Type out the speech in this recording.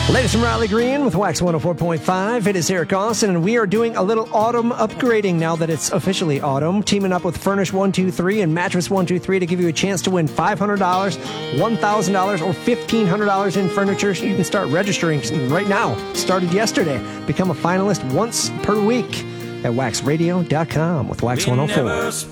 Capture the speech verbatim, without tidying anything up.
Latest from Riley Green with Wax one oh four point five. It is Eric Austin, and we are doing a little autumn upgrading now that it's officially autumn, teaming up with Furnish one two three and Mattress one two three to give you a chance to win five hundred dollars, one thousand dollars, or fifteen hundred dollars in furniture. You can start registering right now. Started yesterday. Become a finalist once per week at wax radio dot com with Wax one oh four.